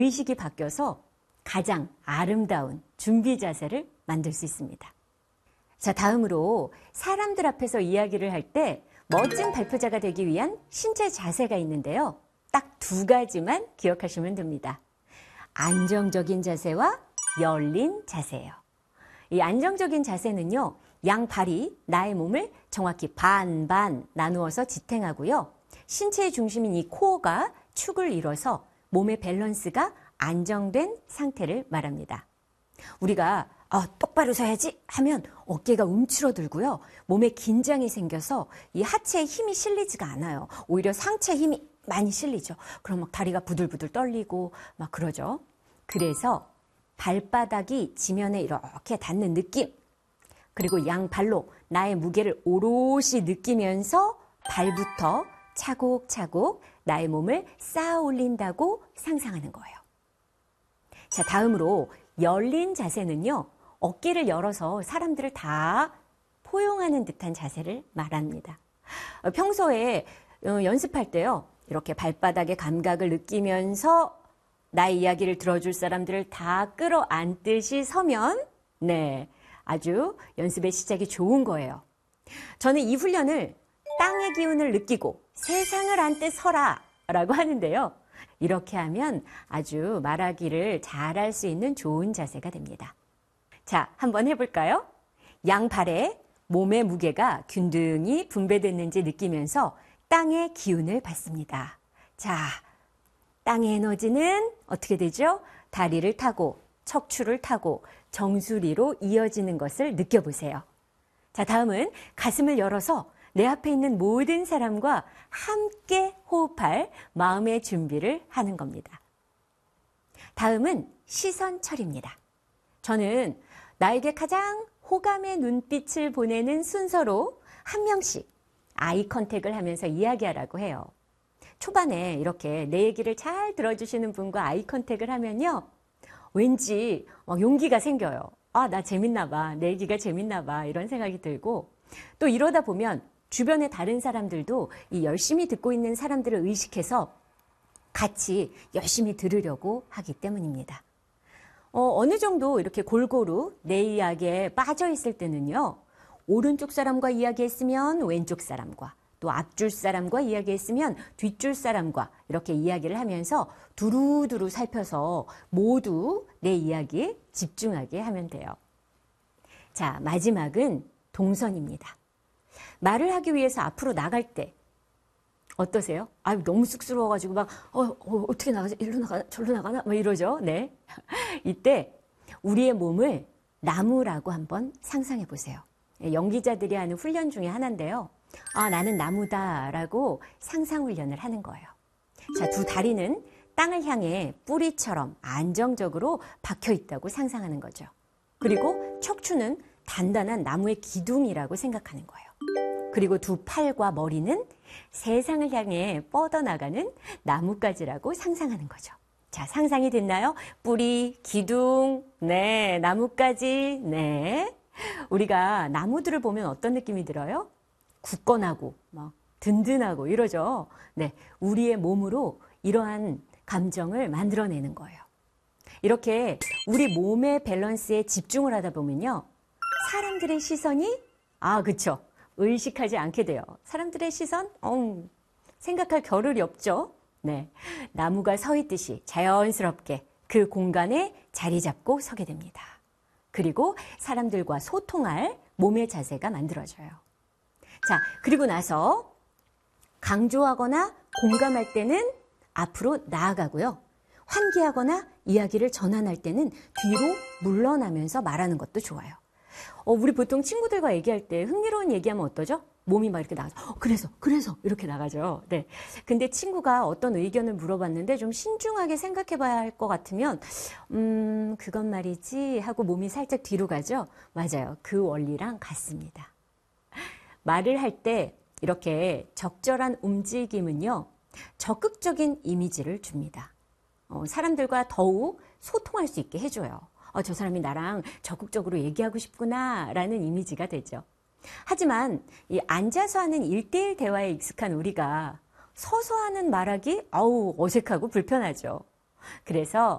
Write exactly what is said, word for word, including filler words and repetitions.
의식이 바뀌어서 가장 아름다운 준비 자세를 만들 수 있습니다. 자, 다음으로 사람들 앞에서 이야기를 할 때 멋진 발표자가 되기 위한 신체 자세가 있는데요. 딱 두 가지만 기억하시면 됩니다. 안정적인 자세와 열린 자세예요. 이 안정적인 자세는요, 양 발이 나의 몸을 정확히 반반 나누어서 지탱하고요. 신체의 중심인 이 코어가 축을 이뤄서 몸의 밸런스가 안정된 상태를 말합니다. 우리가 아, 똑바로 서야지 하면 어깨가 움츠러들고요. 몸에 긴장이 생겨서 이 하체에 힘이 실리지가 않아요. 오히려 상체에 힘이 많이 실리죠. 그럼 막 다리가 부들부들 떨리고 막 그러죠. 그래서 발바닥이 지면에 이렇게 닿는 느낌, 그리고 양발로 나의 무게를 오롯이 느끼면서 발부터 차곡차곡 나의 몸을 쌓아 올린다고 상상하는 거예요. 자, 다음으로 열린 자세는요, 어깨를 열어서 사람들을 다 포용하는 듯한 자세를 말합니다. 평소에 연습할 때요, 이렇게 발바닥의 감각을 느끼면서 나의 이야기를 들어줄 사람들을 다 끌어안듯이 서면, 네, 아주 연습의 시작이 좋은 거예요. 저는 이 훈련을 땅의 기운을 느끼고 세상을 안듯 서라 라고 하는데요. 이렇게 하면 아주 말하기를 잘할 수 있는 좋은 자세가 됩니다. 자, 한번 해볼까요? 양발에 몸의 무게가 균등히 분배됐는지 느끼면서 땅의 기운을 받습니다. 자, 땅의 에너지는 어떻게 되죠? 다리를 타고 척추를 타고 정수리로 이어지는 것을 느껴보세요. 자, 다음은 가슴을 열어서 내 앞에 있는 모든 사람과 함께 호흡할 마음의 준비를 하는 겁니다. 다음은 시선 처리입니다. 저는 나에게 가장 호감의 눈빛을 보내는 순서로 한 명씩 아이 컨택을 하면서 이야기하라고 해요. 초반에 이렇게 내 얘기를 잘 들어주시는 분과 아이 컨택을 하면요, 왠지 막 용기가 생겨요. 아, 나 재밌나 봐. 내 얘기가 재밌나 봐. 이런 생각이 들고, 또 이러다 보면 주변의 다른 사람들도 이 열심히 듣고 있는 사람들을 의식해서 같이 열심히 들으려고 하기 때문입니다. 어, 어느 정도 이렇게 골고루 내 이야기에 빠져 있을 때는요, 오른쪽 사람과 이야기했으면 왼쪽 사람과, 또 앞줄 사람과 이야기했으면 뒷줄 사람과 이렇게 이야기를 하면서 두루두루 살펴서 모두 내 이야기에 집중하게 하면 돼요. 자, 마지막은 동선입니다. 말을 하기 위해서 앞으로 나갈 때 어떠세요? 아유, 너무 쑥스러워가지고 막 어, 어, 어떻게 나가지? 일로 나가나? 절로 나가나? 막 이러죠. 네. 이때 우리의 몸을 나무라고 한번 상상해 보세요. 연기자들이 하는 훈련 중에 하나인데요. 아, 나는 나무다라고 상상 훈련을 하는 거예요. 자, 두 다리는 땅을 향해 뿌리처럼 안정적으로 박혀 있다고 상상하는 거죠. 그리고 척추는 단단한 나무의 기둥이라고 생각하는 거예요. 그리고 두 팔과 머리는 세상을 향해 뻗어나가는 나뭇가지라고 상상하는 거죠. 자, 상상이 됐나요? 뿌리, 기둥, 네, 나뭇가지, 네. 우리가 나무들을 보면 어떤 느낌이 들어요? 굳건하고 막 든든하고 이러죠. 네, 우리의 몸으로 이러한 감정을 만들어내는 거예요. 이렇게 우리 몸의 밸런스에 집중을 하다 보면요, 사람들의 시선이 아, 그쵸, 의식하지 않게 돼요. 사람들의 시선, 어, 생각할 겨를이 없죠. 네, 나무가 서 있듯이 자연스럽게 그 공간에 자리 잡고 서게 됩니다. 그리고 사람들과 소통할 몸의 자세가 만들어져요. 자, 그리고 나서 강조하거나 공감할 때는 앞으로 나아가고요. 환기하거나 이야기를 전환할 때는 뒤로 물러나면서 말하는 것도 좋아요. 어, 우리 보통 친구들과 얘기할 때 흥미로운 얘기하면 어떠죠? 몸이 막 이렇게 나가죠. 어, 그래서, 그래서 이렇게 나가죠. 네. 근데 친구가 어떤 의견을 물어봤는데 좀 신중하게 생각해 봐야 할 것 같으면, 음, 그건 말이지 하고 몸이 살짝 뒤로 가죠. 맞아요. 그 원리랑 같습니다. 말을 할 때 이렇게 적절한 움직임은요, 적극적인 이미지를 줍니다. 어, 사람들과 더욱 소통할 수 있게 해줘요. 어, 저 사람이 나랑 적극적으로 얘기하고 싶구나 라는 이미지가 되죠. 하지만 이 앉아서 하는 일대일 대화에 익숙한 우리가 서서 하는 말하기 아우 어색하고 불편하죠. 그래서